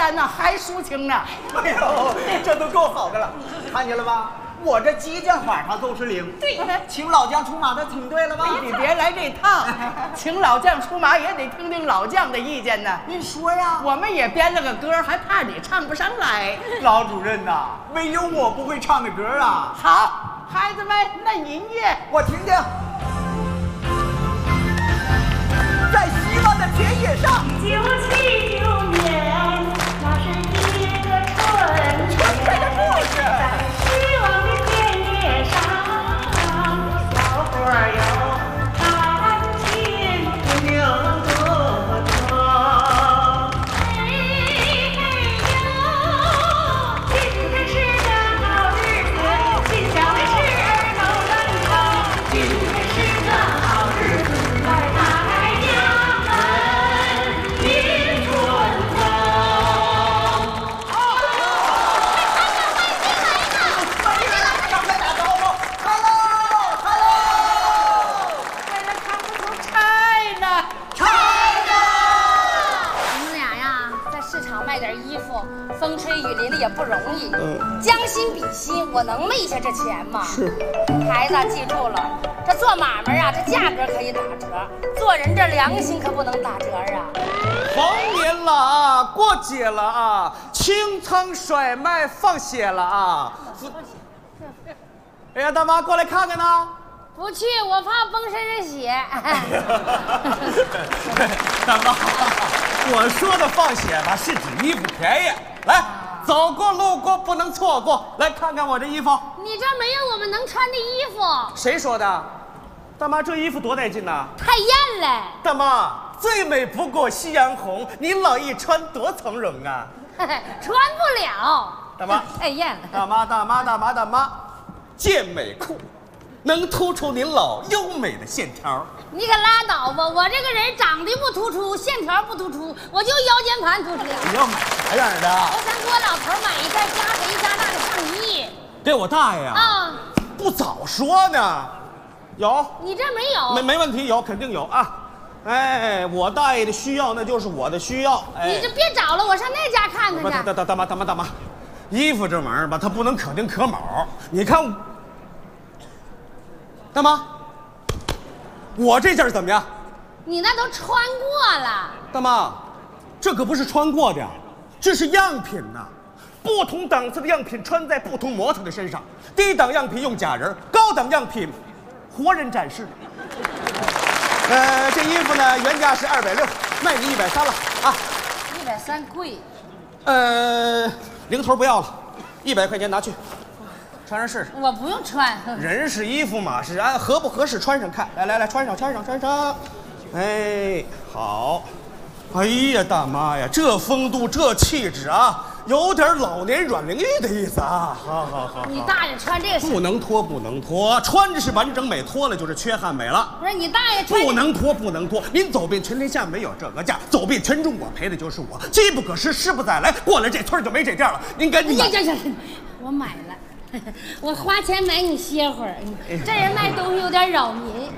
钱呢，还抒情呢。 哎呦，这都够好的了，看见了吧？我这激将法上都是零。 对， 请老将出马的挺对了吧？ 你别来这套，请老将出马也得听听老将的意见呢。 您说呀， 我们也编了个歌，还怕你唱不上来。 老主任呐，唯有我不会唱的歌啊。 好，孩子们，那音乐我听听。在希望的田野上 979年，那是一个春天，在希望的田野上，小伙儿有弹琴有歌唱。嘿嘿哟，今天是个好日子，今宵的事儿都能成。今天是个好日子，来打开家门迎春风。 上来打招呼 ，hello， 为了看不出差呢。 你们俩呀，在市场卖点衣服，风吹雨淋的也不容易。将心比心，我能昧下这钱吗？是。孩子记住了，这做买卖啊，这价格可以打折，做人这良心可不能打折啊。 逢年了啊，过节了啊，清仓甩卖放血了啊！哎呀，大妈过来看看呢。 不去，我怕崩身上血。 大妈，我说的放血吧，是指衣服便宜。来，走过路过不能错过，来看看我这衣服。 你这没有我们能穿的衣服， 谁说的？大妈，这衣服多带劲呐！ 太艳了。 大妈，最美不过夕阳红，你老一穿多从容啊！ 穿不了。 大妈， 太艳了。 大妈，健美裤能突出您老优美的线条。 你可拉倒吧！我这个人长得不突出，线条不突出，我就腰间盘突出。 你要买啥样的？ 我想给我老头买一件加肥加大的上衣。 给我大爷啊！ 不早说呢。有？ 你这没有？ 没问题，有肯定有啊。哎，我大爷的需要那就是我的需要。哎， 你就别找了，我上那家看看去。 大妈，衣服这玩意儿吧，它不能可丁可卯。你看，大妈，我这件怎么样？ 你那都穿过了。 大妈，这可不是穿过的，这是样品呐。不同档次的样品穿在不同模特的身上，低档样品用假人，高档样品活人展示。这衣服呢，原价是260，卖你130了啊 ！130贵。 零头不要了，100块钱拿去，穿上试试。 我不用穿。 人是衣服嘛，是按合不合适穿上看。来，穿上。哎，好。哎呀，大妈呀，这风度，这气质啊，有点老年阮玲玉的意思啊！好。 你大爷穿这个不能脱，穿着是完整美，脱了就是缺憾美了。 不是你大爷穿不能脱。您走遍全天下没有这个价，走遍全中国赔的就是我。机不可失，失不再来，过了这村就没这店了。您赶紧买。 行，我买了，我花钱买你歇会儿。这人卖东西有点扰民。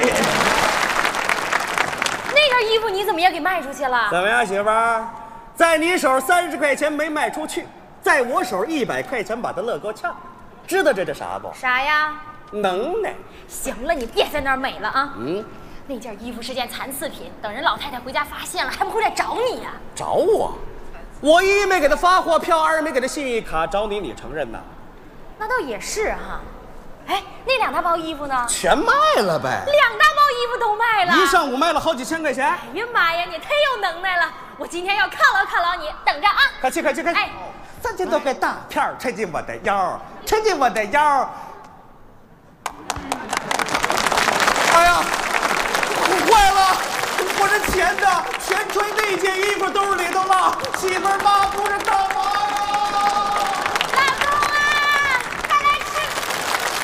那件衣服你怎么也给卖出去了？ 怎么样，媳妇儿？在你手30块钱没卖出去，在我手100块钱把它乐够呛。知道这啥不？ 啥呀？ 能耐。 行了，你别在那儿美了啊！那件衣服是件残次品，等人老太太回家发现了，还不会来找你呀？ 找我？我一没给他发货票，二没给他信誉卡，找你承认呐？ 那倒也是哈。哎，那2大包衣服呢？ 全卖了呗。2 大包衣服都卖了， 一上午卖了好几千块钱。 哎呀妈呀，你太有能耐了！我今天要犒劳你，等着啊！ 客气。 哎 ，3000多块大片儿抻进我的腰，哎呀，坏了！我这钱呢，全揣那件衣服兜里头了。媳妇儿妈不是